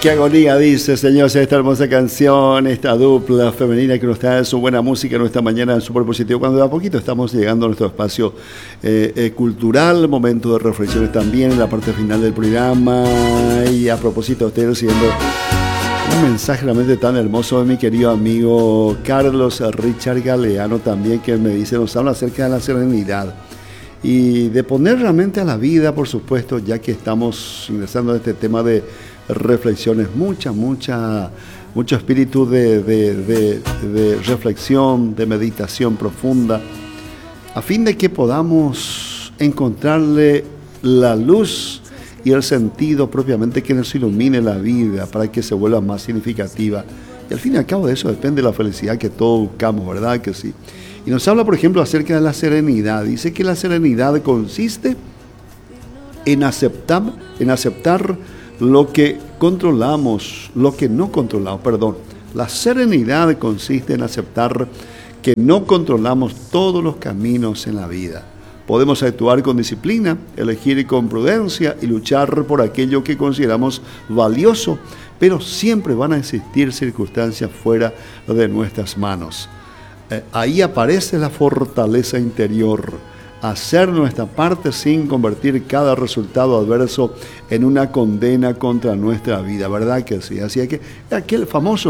qué agonía, dice, señores, esta hermosa canción, esta dupla femenina que nos trae su buena música en esta mañana en Super Positivo, cuando de a poquito estamos llegando a nuestro espacio cultural, momento de reflexiones también en la parte final del programa. Y a propósito, estoy recibiendo un mensaje realmente tan hermoso de mi querido amigo Carlos Richard Galeano también, que me dice, nos habla acerca de la serenidad y de poner realmente a la vida, por supuesto, ya que estamos ingresando a este tema de reflexiones, mucho espíritu de reflexión, de meditación profunda, a fin de que podamos encontrarle la luz y el sentido propiamente que nos ilumine la vida para que se vuelva más significativa. Y al fin y al cabo de eso depende la felicidad que todos buscamos, ¿verdad que sí? Y nos habla, por ejemplo, acerca de la serenidad. Dice que la serenidad consiste en aceptar lo que controlamos, lo que no controlamos, perdón. La serenidad consiste en aceptar que no controlamos todos los caminos en la vida. Podemos actuar con disciplina, elegir con prudencia y luchar por aquello que consideramos valioso, pero siempre van a existir circunstancias fuera de nuestras manos. Ahí aparece la fortaleza interior, hacer nuestra parte sin convertir cada resultado adverso en una condena contra nuestra vida, ¿verdad que sí? Así que aquel famoso